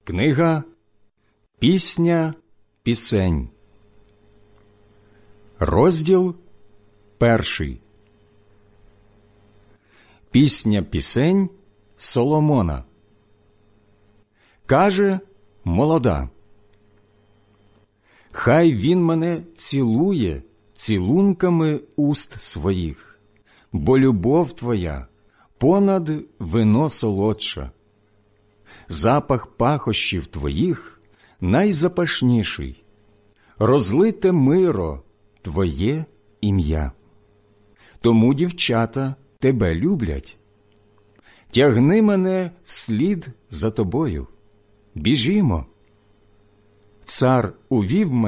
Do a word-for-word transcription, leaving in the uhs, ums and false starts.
Книга «Пісня пісень». Розділ перший. Пісня пісень Соломона. Каже молода: «Хай він мене цілує цілунками уст своїх, бо любов твоя понад вино солодша. Запах пахощів твоїх найзапашніший, розлите миро твоє ім'я. Тому дівчата тебе люблять. Тягни мене вслід за тобою, біжімо. Цар увів мене